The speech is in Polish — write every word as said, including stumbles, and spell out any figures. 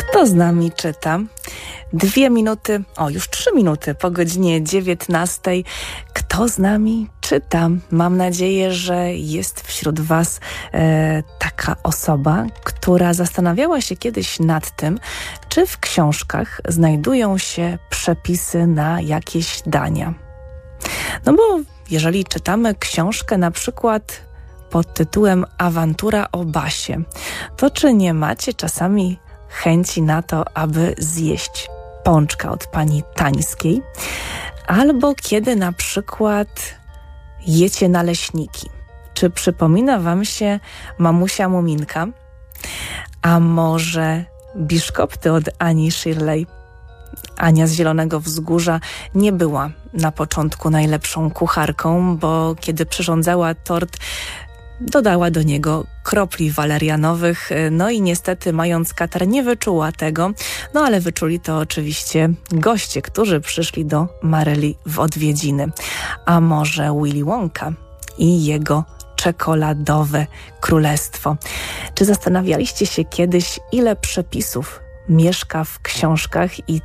Kto z nami czyta? Dwie minuty, o już trzy minuty po godzinie dziewiętnastej. Kto z nami czyta? Mam nadzieję, że jest wśród Was e, taka osoba, która zastanawiała się kiedyś nad tym, czy w książkach znajdują się przepisy na jakieś dania. No bo jeżeli czytamy książkę na przykład pod tytułem Awantura o Basie, to czy nie macie czasami chęci na to, aby zjeść pączka od pani Tańskiej? Albo kiedy na przykład jecie naleśniki. Czy przypomina Wam się mamusia Muminka? A może biszkopty od Ani Shirley? Ania z Zielonego Wzgórza nie była na początku najlepszą kucharką, bo kiedy przyrządzała tort, dodała do niego kropli walerianowych, no i niestety mając katar nie wyczuła tego, no ale wyczuli to oczywiście goście, którzy przyszli do Maryli w odwiedziny. A może Willy Wonka i jego czekoladowe królestwo. Czy zastanawialiście się kiedyś, ile przepisów mieszka w książkach i